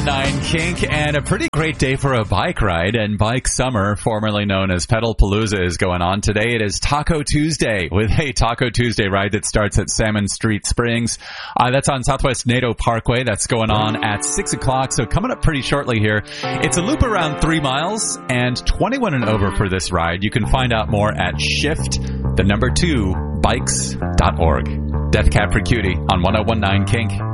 9 Kink, and a pretty great day for a bike ride, and Bike Summer, formerly known as Pedal Palooza, is going on. Today it is Taco Tuesday with a Taco Tuesday ride that starts at Salmon Street Springs. That's on Southwest Nato Parkway. That's going on at 6 o'clock, so coming up pretty shortly here. It's a loop around 3 miles and 21 and over for this ride. You can find out more at shift2bikes.org. Death Cab for Cutie on 1019 Kink.